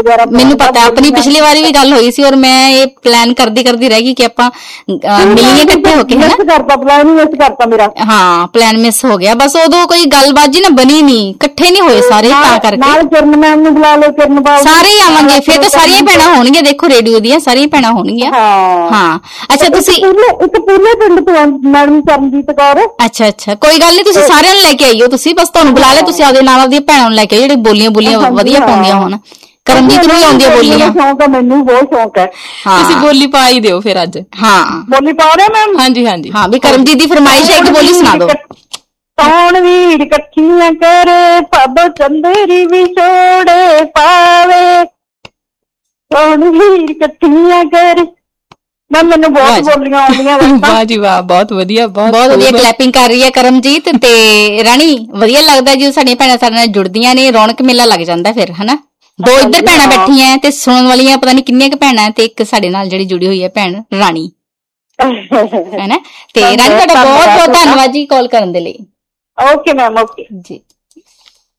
ਵਗੈਰਾ ਮੈਨੂੰ ਪਤਾ, ਆਪਣੀ ਪਿਛਲੀ ਵਾਰੀ ਵੀ ਗੱਲ ਹੋਈ ਸੀ ਔਰ ਮੈਂ ਇਹ ਪਲਾਨ ਕਰਦੀ ਰਹਿ ਗਈ ਕਿ ਆਪਾਂ ਮਿਲੀਏ ਇਕੱਠੇ ਹੋ ਕੇ, ਕਰਤਾ ਮੇਰਾ। ਹਾਂ, ਪਲਾਨ ਮਿਸ ਹੋ ਗਿਆ ਬਸ। ਉਦੋਂ ਕੋਈ ਗੱਲਬਾਤ ਨਾ ਬਣੀ ਨਹੀਂ, ਇਕੱਠੇ ਨਹੀਂ ਹੋਏ ਸਾਰੇ, ਤਾਂ ਕਰਕੇ। ਨਾਲ ਕਿਰਨ ਮੈਮ ਨੂੰ ਬੁਲਾ ਲਓ, ਕਿਰਨ ਬਾਲ ਸਾਰੇ ਹੀ ਆਵਾਂਗੇ ਫਿਰ ਤਾਂ, ਸਾਰੀਆਂ ਭੈਣਾਂ ਹੋਣਗੀਆਂ, ਦੇਖੋ ਰੇਡੀਓ ਦੀਆਂ ਸਾਰੀਆਂ ਭੈਣਾਂ ਹੋਣਗੀਆਂ। ਹਾਂ ਅੱਛਾ, ਤੁਸੀਂ ਇੱਕ ਪੂਰੇ ਪਿੰਡ ਤੋਂ ਮੈਡਮ ਚਰਨਜੀਤ ਕੌਰ। ਅੱਛਾ, ਕੋਈ ਗੱਲ ਨਹੀਂ, ਤੁਸੀਂ ਸਾਰਿਆਂ ਨੂੰ ਲੈ ਕੇ ਆਈਓ, ਤੁਸੀਂ ਬਸ ਤੁਹਾਨੂੰ ਬੁਲਾ ਲਿਆ, ਤੁਸੀਂ ਆਪਦੇ ਨਾਲ ਆਪਦੀਆਂ ਭੈਣਾਂ ਨੂੰ ਲੈ ਕੇ ਆਇਓ ਜਿਹੜੇ ਬੋਲੀਆਂ ਵਧੀਆ ਪਾਉਂਦੀਆਂ ਹੋਣ। ਕਰਮਜੀਤ ਨੂੰ ਵੀ ਆਉਂਦੀਆਂ ਬੋਲੀਆਂ। ਸ਼ੌਂਕ ਹੈ ਮੈਨੂੰ, ਬਹੁਤ ਸ਼ੌਂਕ ਹੈ। ਤੁਸੀਂ ਬੋਲੀ ਪਾ ਹੀ ਦਿਓ ਫਿਰ ਅੱਜ। ਹਾਂ, ਬੋਲੀ ਪਾ ਰਹੇ ਮੈਮ? ਹਾਂਜੀ ਹਾਂ, ਵੀ ਕਰਮਜੀਤ ਦੀ ਫਰਮਾਇਸ਼ ਹੈ, ਇੱਕ ਬੋਲੀ ਸੁਣਾ ਦਿਓ। ਕੌਣ ਵੀਰ ਇਕੱਠੀਆਂ ਕਰੇ, ਪਾਦੋ ਚੰਦੇਰੀ ਵਿਛੋੜੇ ਪਾਵੇ, ਕੌਣ ਵੀਰ ਇਕੱਠੀਆਂ ਕਰੇ। ਮੈਨੂੰ ਬਹੁਤ ਬੋਲੀਆਂ ਆਉਂਦੀਆਂ। ਵਾਹ ਜੀ ਵਾਹ, ਬਹੁਤ ਵਧੀਆ, ਬਹੁਤ ਵਧੀਆ। ਕਲੈਪਿੰਗ ਕਰ ਰਹੀ ਹੈ ਕਰਮਜੀਤ। ਤੇ ਰਾਣੀ, ਵਧੀਆ ਲੱਗਦਾ ਜਦੋਂ ਸਾਡੀਆਂ ਭੈਣਾਂ ਸਾਡੇ ਨਾਲ ਜੁੜਦੀਆਂ ਨੇ, ਰੌਣਕ ਮੇਲਾ ਲੱਗ ਜਾਂਦਾ ਫਿਰ, ਹਨਾ। 2 ਇੱਧਰ ਭੈਣਾਂ ਬੈਠੀਆਂ ਤੇ ਸੁਣਨ ਵਾਲੀਆਂ ਪਤਾ ਨੀ ਕਿੰਨੀਆਂ ਕੁ ਭੈਣਾਂ, ਤੇ ਇੱਕ ਸਾਡੇ ਨਾਲ ਜਿਹੜੀ ਜੁੜੀ ਹੋਈ ਹੈ ਭੈਣ ਰਾਣੀ, ਹੈਨਾ। ਤੇ ਰਾਣੀ, ਤੁਹਾਡਾ ਬਹੁਤ ਧੰਨਵਾਦ ਜੀ ਕਾਲ ਕਰਨ ਦੇ ਲਈ। ਓਕੇ ਮੈਮ, ਓਕੇ ਜੀ।